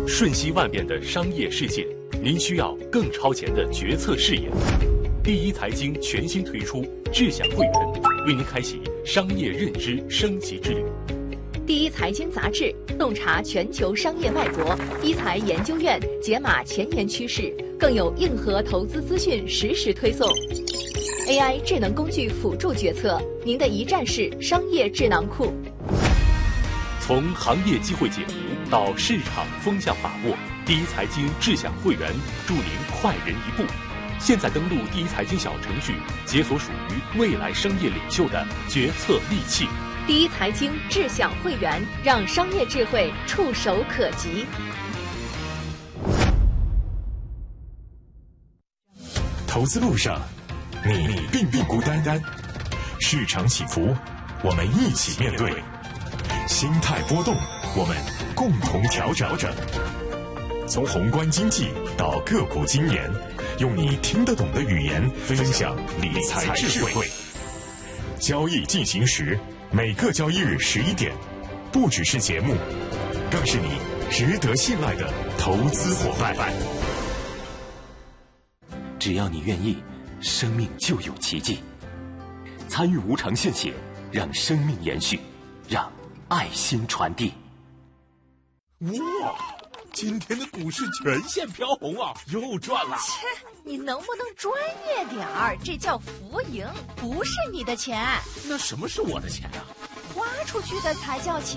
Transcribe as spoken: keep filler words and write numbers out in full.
瞬息万变的商业世界，您需要更超前的决策视野。第一财经全新推出智享会员，为您开启商业认知升级之旅。 第一财经杂志洞察全球商业脉搏，一财研究院解码前沿趋势，更有硬核投资资讯实时推送。A I 智能工具辅助决策，您的一站式商业智囊库。 从行业机会解读到市场风向把握，第一财经智享会员助您快人一步。现在登录第一财经小程序，解锁属于未来商业领袖的决策利器。 第一财经智享会员，让商业智慧触手可及。 投资路上，你并不孤单单。市场起伏，我们一起面对；心态波动，我们共同调整。从宏观经济到个股经研，用你听得懂的语言分享理财智慧。交易进行时，每个交易日十一点，不只是节目，更是你值得信赖的投资伙伴。 只要你愿意，生命就有奇迹。参与无偿献血，让生命延续，让爱心传递。 哇，今天的股市全线飘红啊，又赚了！ 切，你能不能专业点儿？这叫浮盈，不是你的钱。 那什么是我的钱啊？ 花出去的才叫钱。